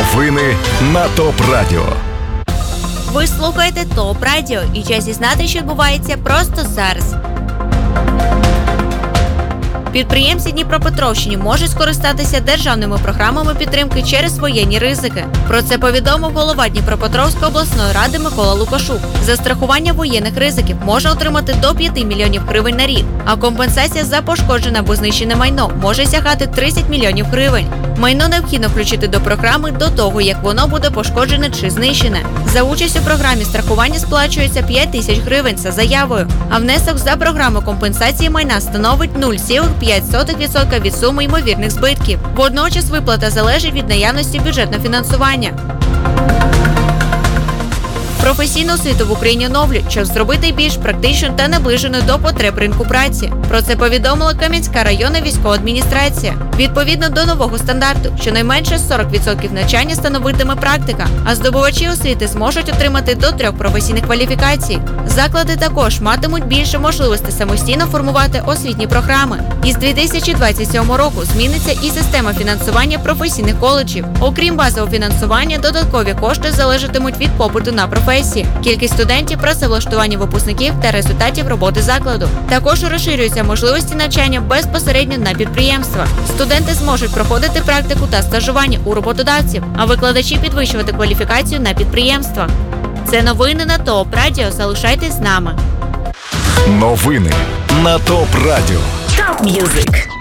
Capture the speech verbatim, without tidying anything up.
Новини на ТОП Радіо. Ви слухаєте ТОП Радіо і час дізнати, що відбувається просто зараз. Підприємці Дніпропетровщини можуть скористатися державними програмами підтримки через воєнні ризики. Про це повідомив голова Дніпропетровської обласної ради Микола Лукашук. За страхування воєнних ризиків можна отримати до п'яти мільйонів гривень на рік, а компенсація за пошкоджене або знищене майно може сягати тридцять мільйонів гривень. Майно необхідно включити до програми до того, як воно буде пошкоджене чи знищене. За участь у програмі страхування сплачується п'ять тисяч гривень за заявою, а внесок за програму компенсації майна становить нуль цілих п'ять сотих відсотка від суми ймовірних збитків. Водночас виплата залежить від наявності бюджетного фінансування. Професійну освіту в Україні оновлюють, щоб зробити більш практичною та наближеною до потреб ринку праці. Про це повідомила Кам'янська районна військова адміністрація. Відповідно до нового стандарту, щонайменше сорок відсотків навчання становитиме практика, а здобувачі освіти зможуть отримати до трьох професійних кваліфікацій. Заклади також матимуть більше можливостей самостійно формувати освітні програми. Із дві тисячі двадцять сьомого року зміниться і система фінансування професійних коледжів. Окрім базового фінансування, додаткові кошти залежатимуть від попиту на професії, кількість студентів, працевлаштування випускників та результатів роботи закладу. Також розширюються можливості навчання безпосередньо на підприємствах. Студенти зможуть проходити практику та стажування у роботодавців, а викладачі підвищувати кваліфікацію на підприємствах. Це новини на ТОП Радіо. Залишайтесь з нами. Новини на ТОП Радіо. Топ М'юзик.